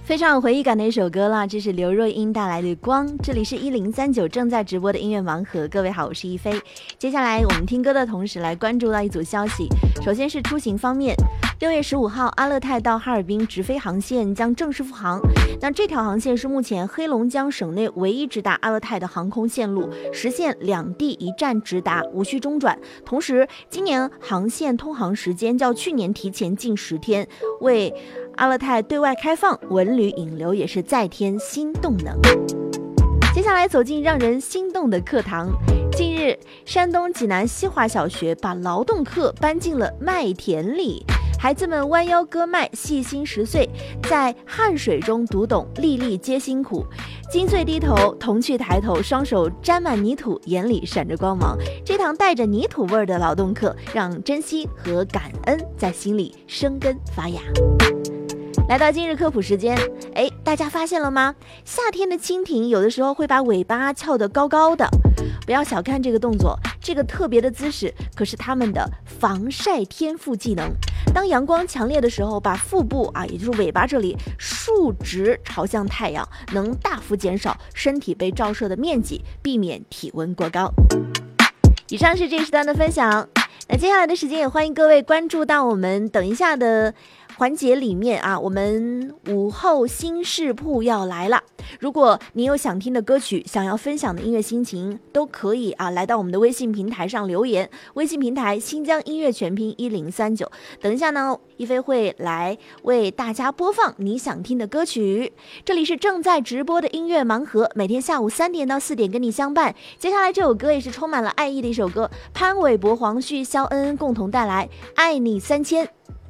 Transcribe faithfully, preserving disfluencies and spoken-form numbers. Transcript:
非常有回忆感的一首歌啦，这是刘若英带来的《光》。这里是一零三九正在直播的音乐盲盒，各位好，我是一菲。接下来我们听歌的同时来关注到一组消息，首先是出行方面，六月十五号，阿勒泰到哈尔滨直飞航线将正式复航。那这条航线是目前黑龙江省内唯一直达阿勒泰的航空线路，实现两地一站直达，无需中转。同时，今年航线通航时间较去年提前近十天，为阿勒泰对外开放，文旅引流也是再添新动能。接下来走进让人心动的课堂。近日，山东济南西华小学把劳动课搬进了麦田里，孩子们弯腰割麦，细心拾穗，在汗水中读懂粒粒皆辛苦。金穗低头，童趣抬头，双手沾满泥土，眼里闪着光芒。这堂带着泥土味儿的劳动课，让珍惜和感恩在心里生根发芽。来到今日科普时间，哎，大家发现了吗？夏天的蜻蜓有的时候会把尾巴翘得高高的，不要小看这个动作，这个特别的姿势可是它们的防晒天赋技能。当阳光强烈的时候，把腹部啊，也就是尾巴这里竖直朝向太阳，能大幅减少身体被照射的面积，避免体温过高。以上是这一时段的分享，那接下来的时间也欢迎各位关注到我们等一下的环节里面啊，我们午后新视铺要来了。如果你有想听的歌曲，想要分享的音乐心情，都可以啊，来到我们的微信平台上留言。微信平台新疆音乐全拼一零三九。等一下呢，一菲会来为大家播放你想听的歌曲。这里是正在直播的音乐盲盒，每天下午三点到四点跟你相伴。接下来这首歌也是充满了爱意的一首歌，潘玮柏、黄旭、肖恩恩共同带来《爱你三千》。